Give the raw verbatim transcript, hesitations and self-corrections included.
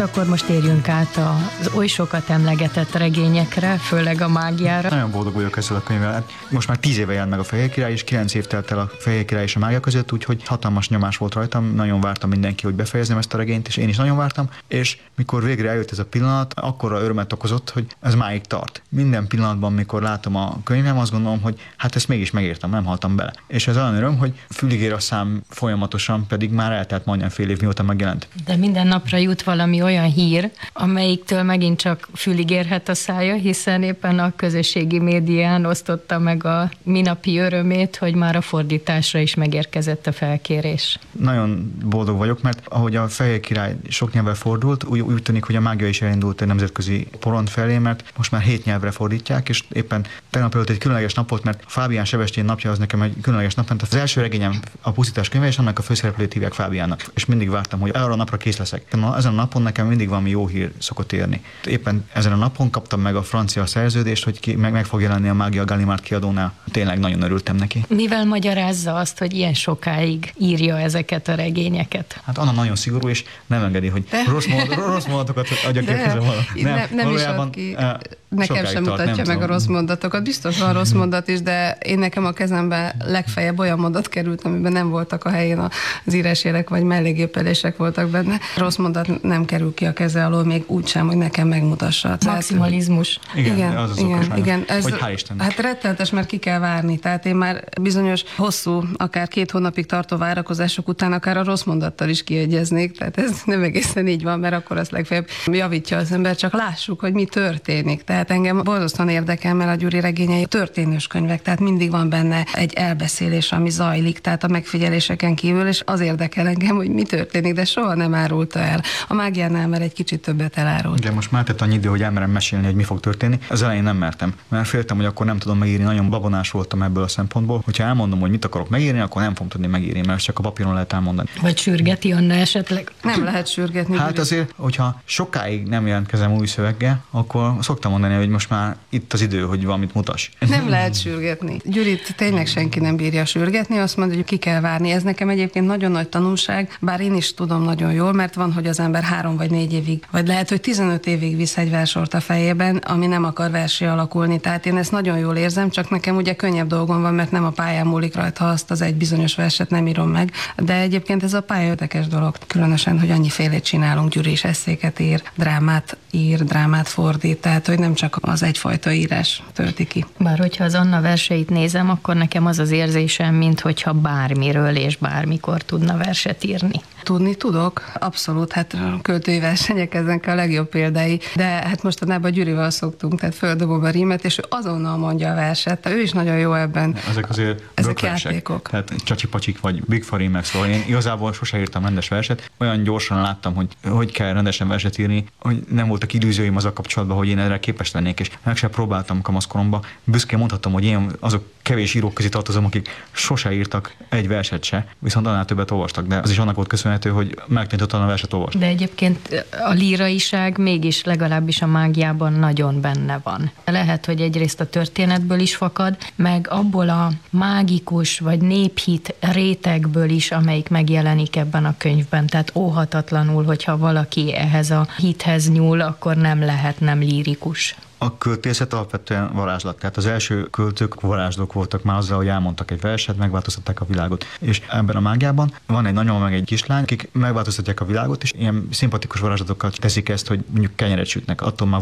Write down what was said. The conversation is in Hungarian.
akkor most térjünk át az oly sokat emlegetett regényekre, főleg a mágiára. Nagyon boldog vagyok ezzel a könyvvel. Most már tíz éve jelent meg a Fehér Király, és kilenc év telt el a Fehér Király és a mágia között, úgyhogy hatalmas nyomás volt rajtam. Nagyon vártam mindenki, hogy befejezzem ezt a regényt, és én is nagyon vártam. És mikor végre eljött ez a pillanat, akkora örömet okozott, hogy ez máig tart. Minden pillanatban, mikor látom a könyvem, azt gondolom, hogy hát ezt mégis megértem, nem haltam bele. És ez olyan öröm, hogy fülig ér a szám folyamatosan, pedig már eltelt majdnem fél év, mióta megjelent. De minden napra jut valami olyan hír, amelyiktől megint csak fülig érhet a szája, hiszen éppen a közösségi médián osztotta meg a minapi örömét, hogy már a fordításra is megérkezett a felkérés. Nagyon boldog vagyok, mert ahogy a Fehér Király sok nyelvre fordult, úgy, úgy tűnik, hogy a mágia is elindult egy nemzetközi porond felé, mert most már hét nyelvre fordítják, és éppen tegnap előtt egy különleges napot, mert Fábián Sebestyén napja az nekem egy különleges nap, mert az első regényem a Pusztítás könyve, és annak a főszereplőt hívják Fábiánnak. És mindig vártam, hogy arra a napra kész leszek. Ezen a napon nekem mindig valami jó hír szokott érni. Éppen ezen a napon kaptam meg a francia szerződést, hogy ki, meg, meg fog jelenni a Mágia Gallimard kiadónál. Tényleg nagyon örültem neki. Mivel magyarázza azt, hogy ilyen sokáig írja ezeket a regényeket? Hát Anna nagyon szigorú, és nem engedi, hogy rossz, mondat, rossz mondatokat adjak ki közben valami. Nem, nem, nem is ad ki. Nekem sem mutatja tart, meg tudom. A rossz mondatokat. Biztos van rossz mondat is, de én nekem a kezembe legfeljebb olyan mondat került, amiben nem voltak a helyén az írásjelek, vagy mellégépelések voltak benne. Rossz mondat nem kerül ki a keze alól, még úgy sem, hogy nekem megmutassa. Maximalizmus. Igen, igen, az az igen, okos, igen. Ez, hogy hál' Istennek. Hát rettenetes, mert ki kell várni. Tehát én már bizonyos hosszú, akár két hónapig tartó várakozások után akár a rossz mondattal is kiegyeznék. Tehát ez nem egészen így van, mert akkor azt legfeljebb javítja az ember, csak lássuk, hogy mi történik. Tehát engem borzasztóan érdekel, mert a Gyuri regényei történős könyvek, tehát mindig van benne egy elbeszélés, ami zajlik, tehát a megfigyeléseken kívül, és az érdekel engem, hogy mi történik, de soha nem árulta el. A mágiánál már egy kicsit többet elárult. Igen, most már tett annyi idő, hogy elmerem mesélni, hogy mi fog történni. Az elején nem mertem, mert féltem, hogy akkor nem tudom megírni, nagyon babonás voltam ebből a szempontból. Hogyha elmondom, hogy mit akarok megírni, akkor nem fogom tudni megírni, mert csak a papíron lehet elmondani. Vagy sürgeti Anna esetleg? Nem lehet sürgetni. Hát azért, hogyha sokáig nem jelentkezem új szöveggel, akkor szoktam mondani, hogy most már itt az idő, hogy valamit mutass. Nem lehet sürgetni. Gyurit tényleg senki nem bírja sürgetni, azt mondja, hogy ki kell várni. Ez nekem egyébként nagyon nagy tanulság, bár én is tudom nagyon jól, mert van, hogy az ember három vagy négy évig, vagy lehet, hogy tizenöt évig visz egy versort a fejében, ami nem akar versé alakulni. Tehát én ezt nagyon jól érzem, csak nekem ugye könnyebb dolgom van, mert nem a pályán múlik rajta, ha azt az egy bizonyos verset nem írom meg. De egyébként ez a pálya érdekes dolog. Különösen, hogy annyi félét csinálunk, Gyuri is eszéket ír, drámát ír, drámát fordít, tehát hogy nem csak az egyfajta írás tölti ki. Bár hogyha az Anna verseit nézem, akkor nekem az az érzésem, minthogyha bármiről és bármikor tudna verset írni. Tudni tudok, abszolút, hát a költői versenyek ezen a legjobb példái, de hát mostanában Gyurival szoktunk, tehát földobom a rímet, és ő azonnal mondja a verset, ő is nagyon jó ebben. Ezek azért ezek játékok. Tehát csacsipacsik vagy Big Farimek, szóval én igazából sose írtam rendes verset, olyan gyorsan láttam, hogy hogy kell rendesen verset írni, hogy nem voltak illúzióim az a kapcsolatban, hogy én erre képes lennék, és meg sem próbáltam kamaszkoromban. Büszkén mondhatom, hogy én azok kevés írók közé tartozom, akik sose írtak egy verset se, viszont annál többet olvastak, de az is annak volt köszönhető, hogy megtanítottam a verset olvasni. De egyébként a líraiság mégis legalábbis a mágiában nagyon benne van. Lehet, hogy egyrészt a történetből is fakad, meg abból a mágikus vagy néphit rétegből is, amelyik megjelenik ebben a könyvben. Tehát óhatatlanul, hogyha valaki ehhez a hithez nyúl, akkor nem lehet nem lírikus. A költészet alapvetően varázslat. Tehát az első költők varázslók voltak már azzal, hogy elmondtak egy verset, megváltoztatták a világot. És ebben a mágiában van egy nagymama meg egy kislány, akik megváltoztatják a világot, és ilyen szimpatikus varázslatokkal teszik ezt, hogy mondjuk kenyeret sütnek. Attól már